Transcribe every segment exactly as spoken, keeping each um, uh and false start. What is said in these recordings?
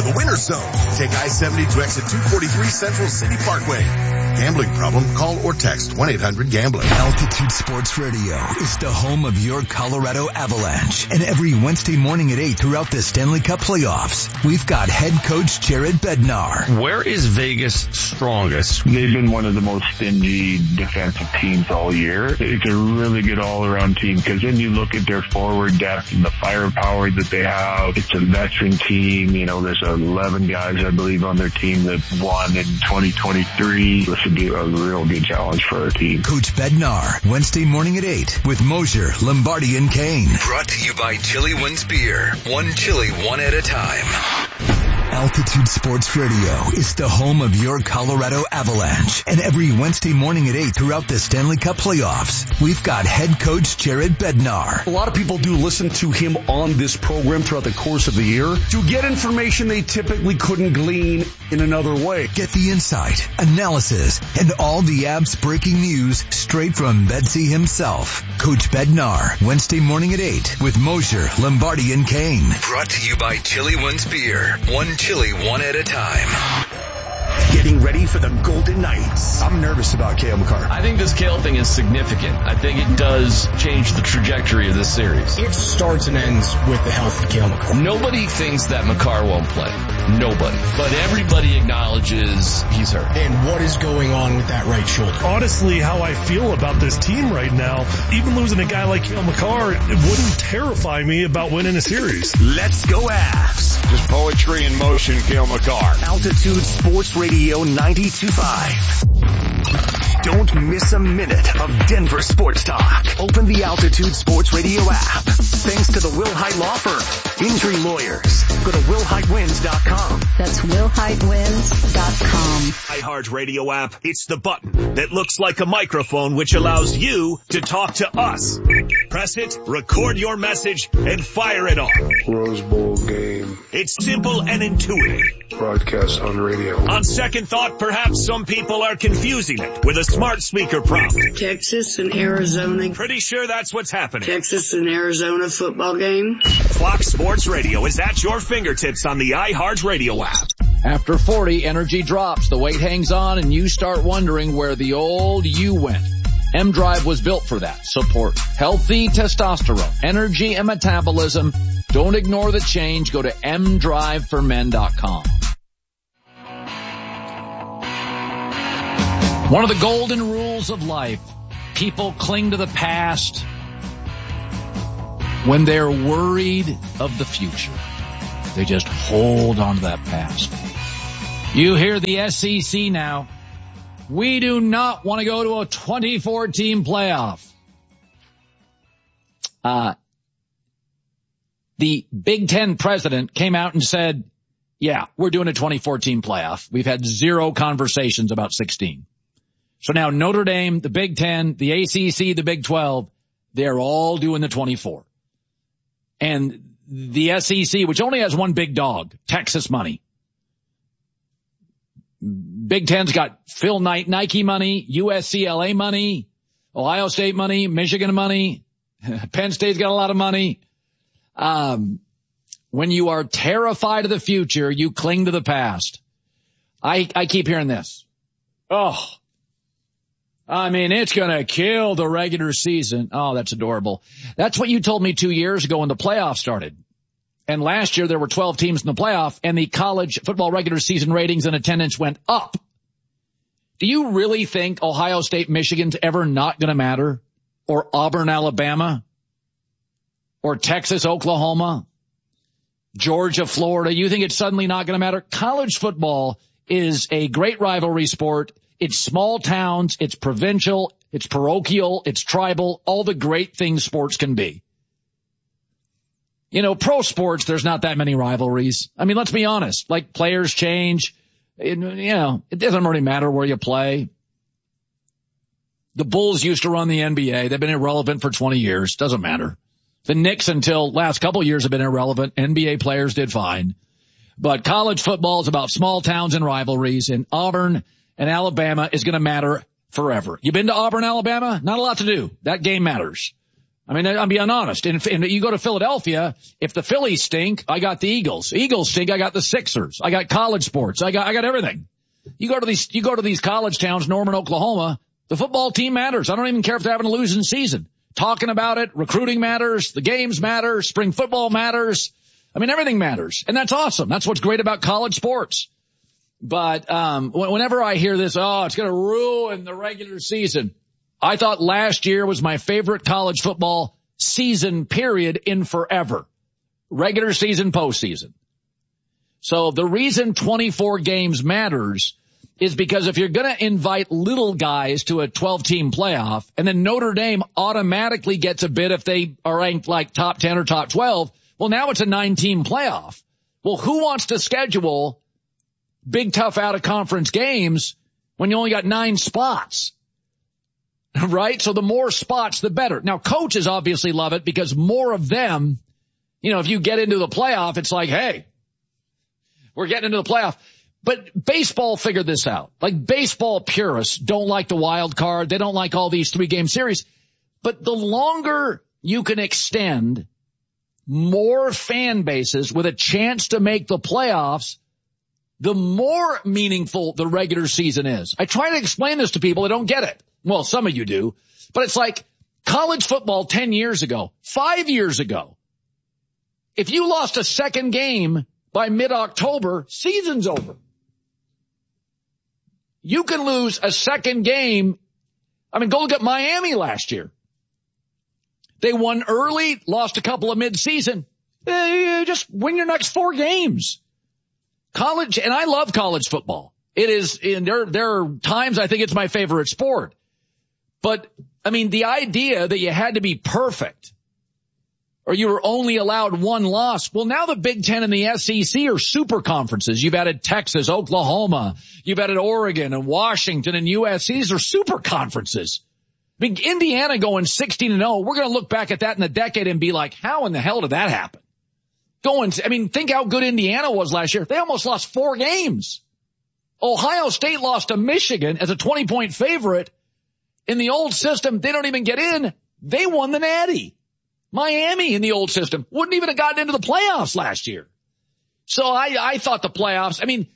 to the winter zone. Take I seventy to exit two forty-three Central City Parkway. Gambling problem? Call or text one eight hundred gambler. Altitude Sports Radio is the home of your Colorado Avalanche. And every Wednesday morning at eight throughout the Stanley Cup playoffs, we've got head coach Jared Bednar. Where is Vegas strongest? They've been one of the most stingy defensive teams all year. It's a really good all-around team because when you look at their forward depth and the firepower that they have, it's a veteran team. You know, there's eleven guys, I believe, on their team that won in twenty twenty-three. This would be a real good challenge for our team. Coach Bednar, Wednesday morning at eight with Mosier, Lombardi, and Kane. Brought to you by Chili Wins Beer. One chili, one at a time. Altitude Sports Radio is the home of your Colorado Avalanche. And every Wednesday morning at eight throughout the Stanley Cup playoffs, we've got head coach Jared Bednar. A lot of people do listen to him on this program throughout the course of the year to get information they typically couldn't glean in another way. Get the insight, analysis, and all the Abs breaking news straight from Bedsy himself. Coach Bednar, Wednesday morning at eight with Mosier, Lombardi, and Kane. Brought to you by Chili Wins Beer. One chili, one at a time. Getting ready for the Golden Knights. I'm nervous about Cale Makar. I think this Cale thing is significant. I think it does change the trajectory of this series. It starts and ends with the health of Cale Makar. Nobody thinks that Makar won't play. Nobody. But everybody acknowledges he's hurt. And what is going on with that right shoulder? Honestly, how I feel about this team right now, even losing a guy like Cale Makar, it wouldn't terrify me about winning a series. Let's go Avs. Just poetry in motion, Cale Makar. Altitude Sports Radio ninety-two point five. Don't miss a minute of Denver sports talk. Open the Altitude Sports Radio app. Thanks to the Wilhite Law Firm. Injury lawyers. Go to will hite wins dot com. That's will hite wins dot com. iHeartRadio app. It's the button that looks like a microphone which allows you to talk to us. Press it, record your message, and fire it off. Rose Bowl game. It's simple and intuitive. Broadcast on radio. On second thought, perhaps some people are confusing it with a smart speaker prompt. Texas and Arizona. Pretty sure that's what's happening. Texas and Arizona football game. Fox Sports Radio is at your fingertips on the iHeartRadio app. After forty, energy drops, the weight hangs on, and you start wondering where the old you went. M-Drive was built for that. Support healthy testosterone, energy, and metabolism. Don't ignore the change. Go to m drive for men dot com. One of the golden rules of life, people cling to the past when they're worried of the future. They just hold on to that past. You hear the S E C now. We do not want to go to a twenty-four team playoff. Uh, the Big Ten president came out and said, yeah, we're doing a twenty-four team playoff. We've had zero conversations about sixteen. So now Notre Dame, the Big Ten, the A C C, the Big twelve, they're all doing the twenty-four. And the S E C, which only has one big dog, Texas money. Big Ten's got Phil Knight Nike money, U S C L A money, Ohio State money, Michigan money, Penn State's got a lot of money. Um, when you are terrified of the future, you cling to the past. I, I keep hearing this. Oh, I mean, it's going to kill the regular season. Oh, that's adorable. That's what you told me two years ago when the playoffs started. And last year there were twelve teams in the playoff and the college football regular season ratings and attendance went up. Do you really think Ohio State, Michigan's ever not going to matter? Or Auburn, Alabama? Or Texas, Oklahoma? Georgia, Florida? You think it's suddenly not going to matter? College football is a great rivalry sport. It's small towns. It's provincial. It's parochial. It's tribal. All the great things sports can be. You know, pro sports, there's not that many rivalries. I mean, let's be honest. Like, players change. It, you know, it doesn't really matter where you play. The Bulls used to run the N B A. They've been irrelevant for twenty years. Doesn't matter. The Knicks, until last couple years, have been irrelevant. N B A players did fine. But college football is about small towns and rivalries, and Auburn and Alabama is going to matter forever. You been to Auburn, Alabama? Not a lot to do. That game matters. I mean, I'm being honest. And, and you go to Philadelphia, if the Phillies stink, I got the Eagles. Eagles stink, I got the Sixers. I got college sports. I got, I got everything. You go to these, you go to these college towns, Norman, Oklahoma, the football team matters. I don't even care if they're having a losing season. Talking about it, recruiting matters, the games matter, spring football matters. I mean, everything matters. And that's awesome. That's what's great about college sports. But, um, whenever I hear this, oh, it's going to ruin the regular season. I thought last year was my favorite college football season period in forever. Regular season, postseason. So the reason twenty-four games matters is because if you're going to invite little guys to a twelve-team playoff, and then Notre Dame automatically gets a bid if they are ranked like top ten or top twelve, well, now it's a nine-team playoff. Well, who wants to schedule big, tough out-of-conference games when you only got nine spots? Right? So the more spots, the better. Now, coaches obviously love it because more of them, you know, if you get into the playoff, it's like, hey, we're getting into the playoff. But baseball figured this out. Like baseball purists don't like the wild card. They don't like all these three-game series. But the longer you can extend more fan bases with a chance to make the playoffs, the more meaningful the regular season is. I try to explain this to people that don't get it. Well, some of you do. But it's like college football ten years ago, five years ago. If you lost a second game by mid-October, season's over. You can lose a second game. I mean, go look at Miami last year. They won early, lost a couple of mid-season. Eh, just win your next four games. College, and I love college football. It is, and there, there are times I think it's my favorite sport. But, I mean, the idea that you had to be perfect or you were only allowed one loss. Well, now the Big Ten and the S E C are super conferences. You've added Texas, Oklahoma. You've added Oregon and Washington and U S C. These are super conferences. I mean, Indiana going sixteen and oh. We're going to look back at that in a decade and be like, how in the hell did that happen? Going, I mean, think how good Indiana was last year. They almost lost four games. Ohio State lost to Michigan as a twenty-point favorite. In the old system, they don't even get in. They won the Natty. Miami in the old system wouldn't even have gotten into the playoffs last year. So I, I thought the playoffs, I mean,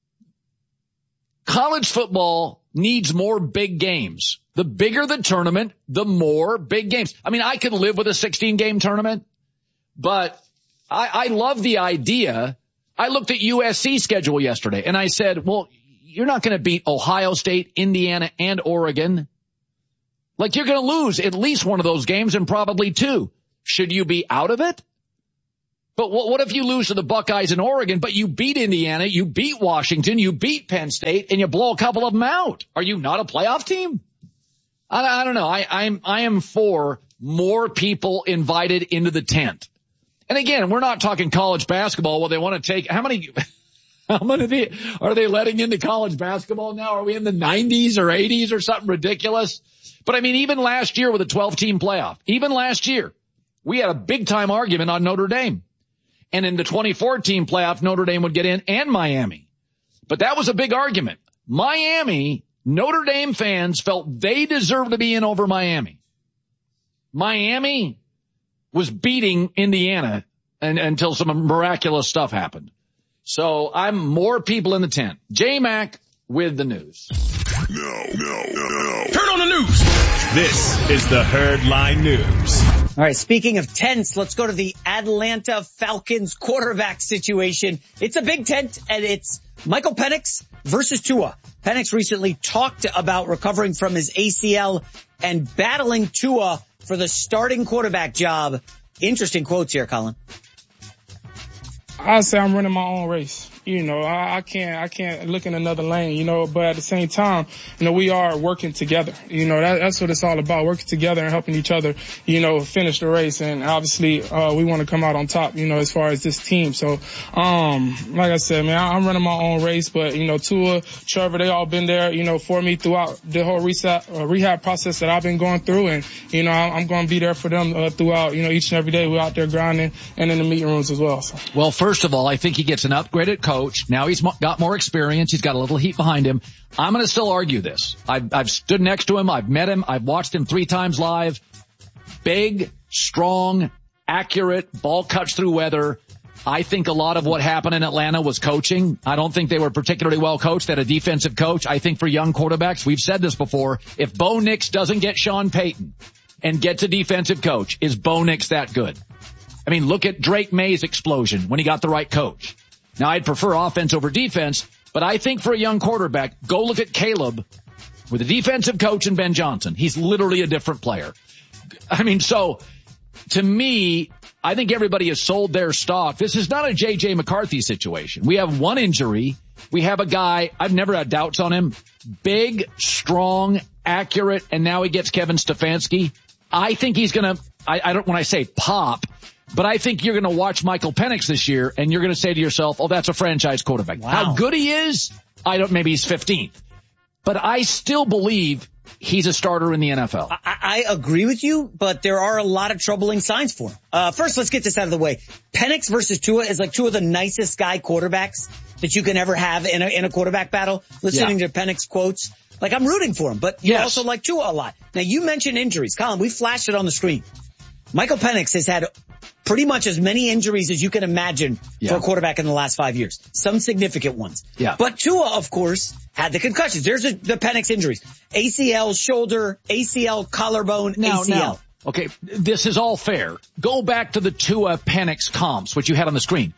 college football needs more big games. The bigger the tournament, the more big games. I mean, I could live with a sixteen-game tournament, but I, I love the idea. I looked at U S C's schedule yesterday, and I said, well, you're not going to beat Ohio State, Indiana, and Oregon. Like, you're going to lose at least one of those games and probably two. Should you be out of it? But what, what if you lose to the Buckeyes in Oregon, but you beat Indiana, you beat Washington, you beat Penn State, and you blow a couple of them out? Are you not a playoff team? I, I don't know. I, I'm, I am for more people invited into the tent. And again, we're not talking college basketball where they want to take, how many, how many are they letting into college basketball now? Are we in the nineties or eighties or something ridiculous? But I mean, even last year with a twelve-team playoff, even last year, we had a big-time argument on Notre Dame. And in the twenty fourteen playoff, Notre Dame would get in and Miami. But that was a big argument. Miami, Notre Dame fans felt they deserved to be in over Miami. Miami was beating Indiana and, until some miraculous stuff happened. So I'm more people in the tent. J-Mac with the news. No, no, no, no. Turn on the news. This is the Herd Line News. All right, speaking of tents, let's go to the Atlanta Falcons quarterback situation. It's a big tent, and it's Michael Penix versus Tua. Penix recently talked about recovering from his A C L and battling Tua for the starting quarterback job. Interesting quotes here, Colin. I say I'm running my own race. You know, I, I can't, I can't look in another lane, you know, but at the same time, you know, we are working together. You know, that, that's what it's all about, working together and helping each other, you know, finish the race. And obviously, uh, we want to come out on top, you know, as far as this team. So, um, like I said, man, I'm running my own race, but, you know, Tua, Trevor, they all been there, you know, for me throughout the whole reset, uh, rehab process that I've been going through. And, you know, I'm, I'm going to be there for them, uh, throughout, you know, each and every day. We're out there grinding and in the meeting rooms as well. So. Well, first of all, I think he gets an upgraded coach. Now he's got more experience. He's got a little heat behind him. I'm going to still argue this. I've, I've stood next to him. I've met him. I've watched him three times live. Big, strong, accurate, ball cuts through weather. I think a lot of what happened in Atlanta was coaching. I don't think they were particularly well coached. They had a defensive coach. I think for young quarterbacks, we've said this before, if Bo Nix doesn't get Sean Payton and gets a defensive coach, is Bo Nix that good? I mean, look at Drake May's explosion when he got the right coach. Now, I'd prefer offense over defense, but I think for a young quarterback, go look at Caleb with a defensive coach and Ben Johnson. He's literally a different player. I mean, so to me, I think everybody has sold their stock. This is not a J J McCarthy situation. We have one injury. We have a guy, I've never had doubts on him, big, strong, accurate, and now he gets Kevin Stefanski. I think he's going to, I, I don't, when I say pop, but I think you're going to watch Michael Penix this year and you're going to say to yourself, oh, that's a franchise quarterback. Wow. How good he is, I don't, maybe he's fifteenth. But I still believe he's a starter in the N F L. I, I agree with you, but there are a lot of troubling signs for him. Uh, first, let's get this out of the way. Penix versus Tua is like two of the nicest guy quarterbacks that you can ever have in a, in a quarterback battle. Listening yeah. to Penix quotes, like I'm rooting for him, but you yes. also like Tua a lot. Now you mentioned injuries. Colin, we flashed it on the screen. Michael Penix has had pretty much as many injuries as you can imagine yeah. for a quarterback in the last five years. Some significant ones. Yeah. But Tua, of course, had the concussions. There's a, the Penix injuries. A C L, shoulder, A C L, collarbone, now, A C L. Now, okay, this is all fair. Go back to the Tua Penix comps, which you had on the screen.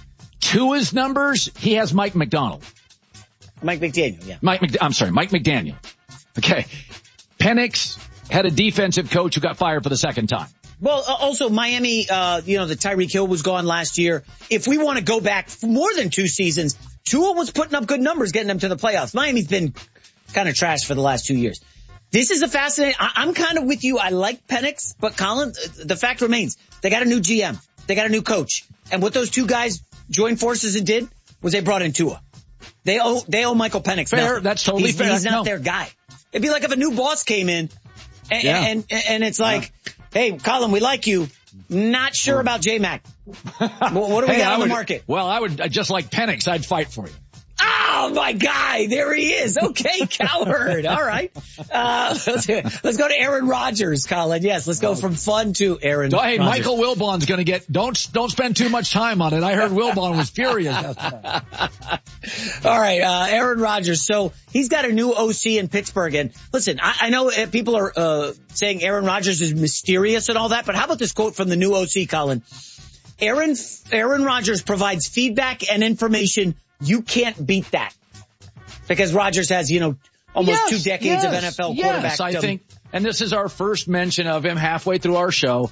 Tua's numbers, he has Mike McDonald. Mike McDaniel, yeah. Mike, Mc, I'm sorry, Mike McDaniel. Okay. Penix had a defensive coach who got fired for the second time. Well, uh, also Miami, uh, you know, the Tyreek Hill was gone last year. If we want to go back for more than two seasons, Tua was putting up good numbers, getting them to the playoffs. Miami's been kind of trash for the last two years. This is a fascinating, I, I'm kind of with you. I like Penix, but Colin, the fact remains, they got a new G M. They got a new coach. And what those two guys joined forces and did was they brought in Tua. They owe, they owe Michael Penix fair. nothing. That's totally he's, fair. He's not no. their guy. It'd be like if a new boss came in and, yeah. and, and, and it's like, yeah. hey, Colin, we like you. Not sure about J-Mac. What do we hey, got I on would, the market? Well, I would, just like Penix, I'd fight for you. Oh, my guy. There he is. Okay, coward. All right. Uh, let's, let's go to Aaron Rodgers, Colin. Yes, let's go from fun to Aaron Hey, Rodgers. Michael Wilbon's going to get, don't, don't spend too much time on it. I heard Wilbon was furious yesterday. All right, uh, Aaron Rodgers. So he's got a new O C in Pittsburgh. And listen, I, I know people are uh, saying Aaron Rodgers is mysterious and all that, but how about this quote from the new O C, Colin? Aaron, Aaron Rodgers provides feedback and information. You can't beat that. Because Rodgers has, you know, almost yes, two decades yes, of N F L yes, quarterback. I think, and this is our first mention of him halfway through our show.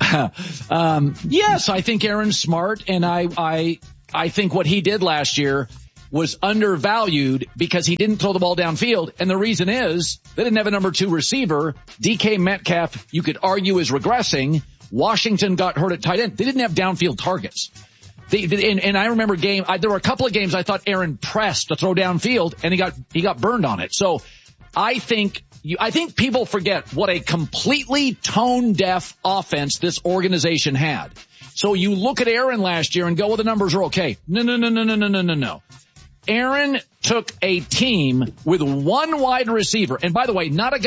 um, yes, I think Aaron's smart, and I, I, I think what he did last year was undervalued because he didn't throw the ball downfield. And the reason is they didn't have a number two receiver. D K Metcalf, you could argue, is regressing. Washington got hurt at tight end. They didn't have downfield targets. They, and, and I remember game, I, there were a couple of games I thought Aaron pressed to throw downfield and he got, he got burned on it. So I think you, I think people forget what a completely tone deaf offense this organization had. So you look at Aaron last year and go, well, the numbers are okay. No, no, no, no, no, no, no, no, no. Aaron took a team with one wide receiver. And by the way, not a guy